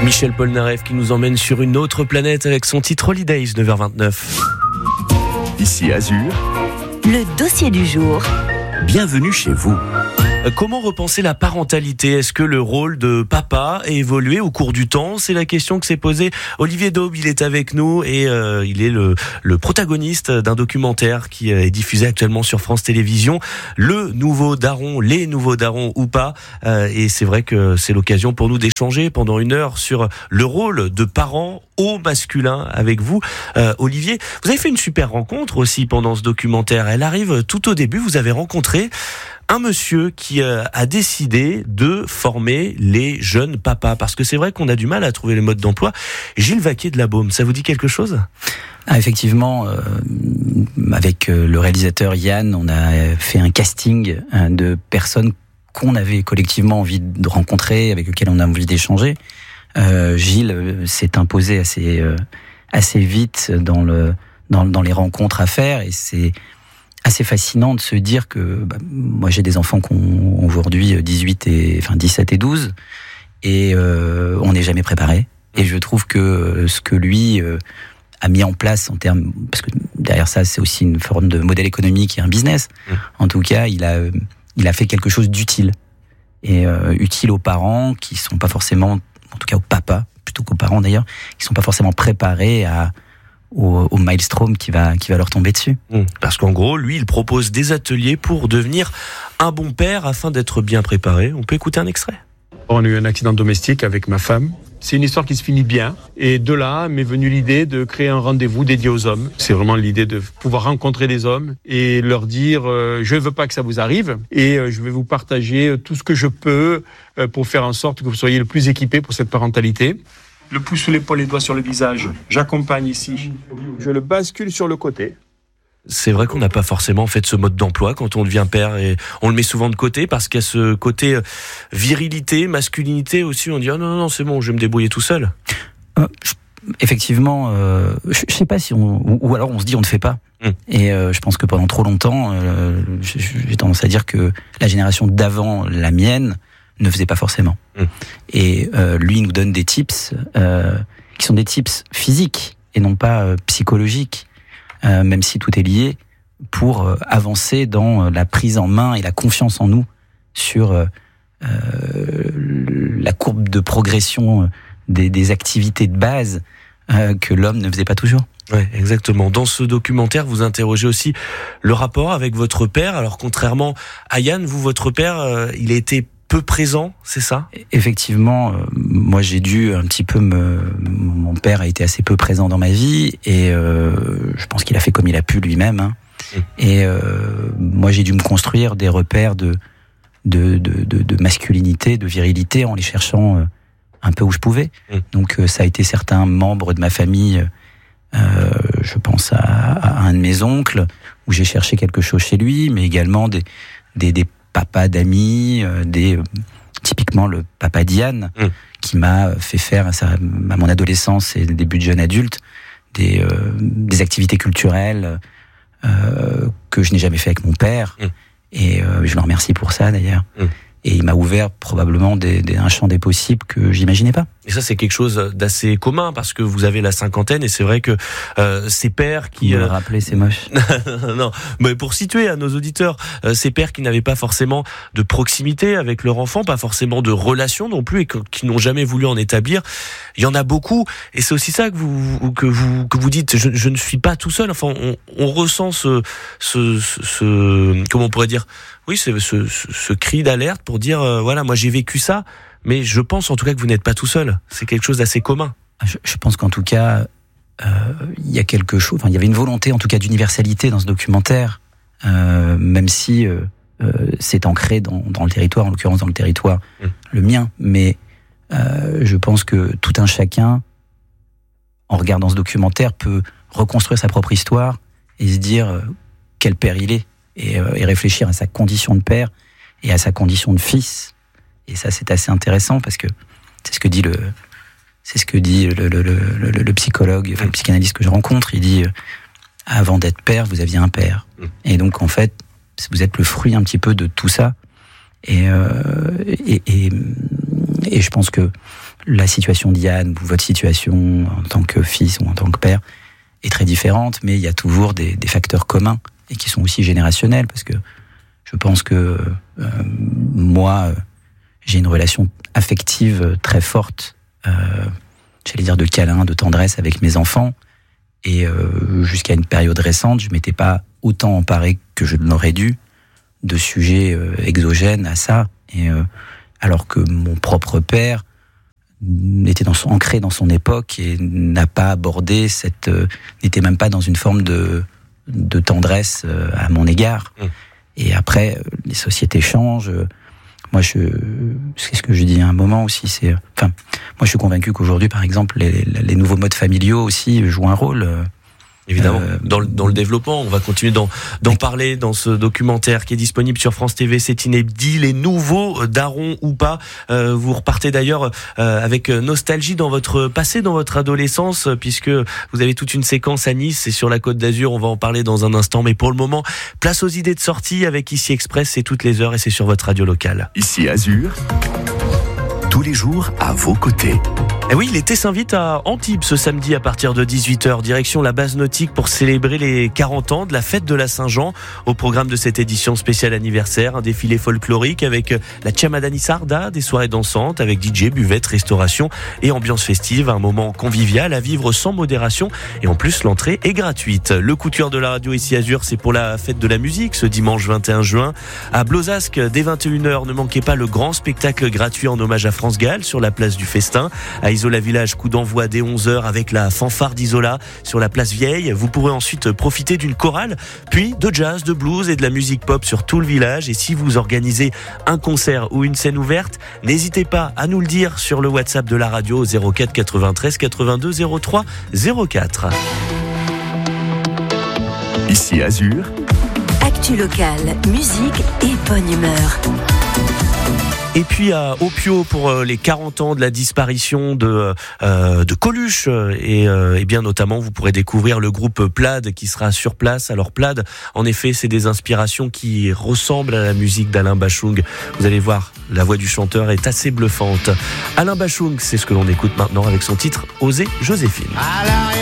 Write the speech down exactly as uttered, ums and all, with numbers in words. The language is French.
Michel Polnareff qui nous emmène sur une autre planète avec son titre Holidays, neuf heures vingt-neuf. Ici Azur, le dossier du jour. Bienvenue chez vous. Comment repenser la parentalité ? Est-ce que le rôle de papa a évolué au cours du temps ? C'est la question que s'est posée Olivier Daube. Il est avec nous et euh, il est le, le protagoniste d'un documentaire qui est diffusé actuellement sur France Télévisions. Le nouveau daron, les nouveaux darons ou pas. Euh, et c'est vrai que c'est l'occasion pour nous d'échanger pendant une heure sur le rôle de parent au masculin avec vous. Euh, Olivier, vous avez fait une super rencontre aussi pendant ce documentaire. Elle arrive tout au début. Vous avez rencontré un monsieur qui euh, a décidé de former les jeunes papas, parce que c'est vrai qu'on a du mal à trouver les modes d'emploi. Gilles Vaquier de la Baume, ça vous dit quelque chose ? Ah, effectivement, euh, avec euh, le réalisateur Yann, on a fait un casting euh, de personnes qu'on avait collectivement envie de rencontrer, avec lesquelles on a envie d'échanger. Euh, Gilles euh, s'est imposé assez, euh, assez vite dans, le, dans, dans les rencontres à faire, et c'est assez fascinant de se dire que bah, moi j'ai des enfants qui ont aujourd'hui dix-huit et enfin dix-sept et douze, et euh, on n'est jamais préparé. Et je trouve que ce que lui euh, a mis en place en termes, parce que derrière ça c'est aussi une forme de modèle économique et un business. Mmh. En tout cas, il a il a fait quelque chose d'utile et euh, utile aux parents qui sont pas forcément, en tout cas aux papas plutôt qu'aux parents d'ailleurs, qui sont pas forcément préparés à Au, au maelstrom qui va, qui va leur tomber dessus. Parce qu'en gros, lui, il propose des ateliers pour devenir un bon père afin d'être bien préparé. On peut écouter un extrait. On a eu un accident domestique avec ma femme. C'est une histoire qui se finit bien. Et de là m'est venue l'idée de créer un rendez-vous dédié aux hommes. C'est vraiment l'idée de pouvoir rencontrer des hommes et leur dire euh, « je ne veux pas que ça vous arrive et euh, je vais vous partager tout ce que je peux euh, pour faire en sorte que vous soyez le plus équipés pour cette parentalité ». Le pouce sous l'épaule, les doigts sur le visage. J'accompagne ici. Je le bascule sur le côté. C'est vrai qu'on n'a pas forcément fait ce mode d'emploi quand on devient père, et on le met souvent de côté parce qu'il y a ce côté virilité, masculinité aussi. On dit oh non non c'est bon, je vais me débrouiller tout seul. Euh, je, effectivement, euh, je, je sais pas si on ou, ou alors on se dit on ne fait pas. Mmh. Et euh, je pense que pendant trop longtemps, euh, j'ai tendance à dire que la génération d'avant, la mienne, ne faisait pas forcément. Mmh. Et euh, lui nous donne des tips euh, qui sont des tips physiques et non pas euh, psychologiques, euh, même si tout est lié, pour euh, avancer dans euh, la prise en main et la confiance en nous sur euh, euh, la courbe de progression des, des activités de base euh, que l'homme ne faisait pas toujours. Ouais, exactement. Dans ce documentaire, vous interrogez aussi le rapport avec votre père. Alors, contrairement à Yann, vous, votre père, euh, il a été peu présent, c'est ça ? Effectivement, euh, moi j'ai dû un petit peu me... Mon père a été assez peu présent dans ma vie et euh, je pense qu'il a fait comme il a pu lui-même. Hein. Mmh. Et euh, moi j'ai dû me construire des repères de, de, de, de, de masculinité, de virilité en les cherchant euh, un peu où je pouvais. Mmh. Donc euh, ça a été certains membres de ma famille, euh, je pense à, à un de mes oncles, où j'ai cherché quelque chose chez lui, mais également des, des, des papa d'amis, euh, des typiquement le papa d'Yann, mmh. qui m'a fait faire à, sa, à mon adolescence et début de jeune adulte des, euh, des activités culturelles euh, que je n'ai jamais fait avec mon père. Mmh. Et euh, je le remercie pour ça d'ailleurs. Mmh. Et il m'a ouvert probablement des, des, un champ des possibles que j'imaginais pas. Et ça, c'est quelque chose d'assez commun parce que vous avez la cinquantaine et c'est vrai que euh, ces pères qui... Vous euh... me le rappelez, c'est moche. Non, mais pour situer à nos auditeurs, euh, ces pères qui n'avaient pas forcément de proximité avec leur enfant, pas forcément de relation non plus et que, qui n'ont jamais voulu en établir, il y en a beaucoup. Et c'est aussi ça que vous que vous que vous dites. Je, je ne suis pas tout seul. Enfin, on, on ressent ce, ce, ce, ce comment on pourrait dire. Oui, c'est ce, ce, ce cri d'alerte pour dire euh, voilà, moi j'ai vécu ça, mais je pense en tout cas que vous n'êtes pas tout seul. C'est quelque chose d'assez commun. Je, je pense qu'en tout cas, il euh, y a quelque chose. Enfin, il y avait une volonté, en tout cas, d'universalité dans ce documentaire, euh, même si euh, euh, c'est ancré dans, dans le territoire, en l'occurrence dans le territoire mmh. le mien. Mais euh, je pense que tout un chacun, en regardant ce documentaire, peut reconstruire sa propre histoire et se dire euh, quel père il est. Et, euh, et réfléchir à sa condition de père et à sa condition de fils. Et ça, c'est assez intéressant parce que c'est ce que dit le, c'est ce que dit le, le, le, le, le psychologue, enfin, le psychanalyste que je rencontre. Il dit, euh, avant d'être père, vous aviez un père. Et donc, en fait, vous êtes le fruit un petit peu de tout ça. Et, euh, et, et, et je pense que la situation d'Yann ou votre situation en tant que fils ou en tant que père est très différente, mais il y a toujours des, des facteurs communs et qui sont aussi générationnels, parce que je pense que euh, moi, euh, j'ai une relation affective très forte, euh, j'allais dire de câlin, de tendresse avec mes enfants, et euh, jusqu'à une période récente, je m'étais pas autant emparé que je l'aurais dû de sujets euh, exogènes à ça, et euh, alors que mon propre père était dans son, ancré dans son époque et n'a pas abordé cette, euh, n'était même pas dans une forme de, de tendresse euh, à mon égard. Mmh. Et après, euh, les sociétés changent. Moi, je, c'est ce que je dis à un moment aussi, c'est, enfin, moi, je suis convaincu qu'aujourd'hui, par exemple, les, les nouveaux modes familiaux aussi jouent un rôle. Euh, Évidemment, euh, dans, le, dans le développement, on va continuer d'en, d'en parler dans ce documentaire qui est disponible sur France T V, c'est inédit, les nouveaux darons ou pas. Euh, vous repartez d'ailleurs euh, avec nostalgie dans votre passé, dans votre adolescence, puisque vous avez toute une séquence à Nice et sur la Côte d'Azur, on va en parler dans un instant. Mais pour le moment, place aux idées de sortie avec Ici Express, c'est toutes les heures et c'est sur votre radio locale. Ici Azur, tous les jours à vos côtés. Et oui, l'été s'invite à Antibes ce samedi à partir de dix-huit heures, direction la base nautique pour célébrer les quarante ans de la fête de la Saint-Jean. Au programme de cette édition spéciale anniversaire, un défilé folklorique avec la Chamadani Sarda, des soirées dansantes avec D J, buvette, restauration et ambiance festive, un moment convivial à vivre sans modération et en plus l'entrée est gratuite. Le coup de cœur de la radio Ici Azur, c'est pour la fête de la musique ce dimanche vingt et un juin à Blozasque dès vingt et une heures. Ne manquez pas le grand spectacle gratuit en hommage à France Gall sur la place du Festin. À Isola Village, coup d'envoi dès onze heures avec la fanfare d'Isola sur la place Vieille. Vous pourrez ensuite profiter d'une chorale, puis de jazz, de blues et de la musique pop sur tout le village. Et si vous organisez un concert ou une scène ouverte, n'hésitez pas à nous le dire sur le WhatsApp de la radio au zéro quatre quatre-vingt-treize quatre-vingt-deux zéro trois zéro quatre. Ici Azur, actu locale, musique et bonne humeur. Et puis à Opio pour les quarante ans de la disparition de euh, de Coluche et, euh, et bien notamment vous pourrez découvrir le groupe Plaid qui sera sur place. Alors Plaid, en effet, c'est des inspirations qui ressemblent à la musique d'Alain Bachung. Vous allez voir, la voix du chanteur est assez bluffante. Alain Bachung, c'est ce que l'on écoute maintenant avec son titre Oser Joséphine.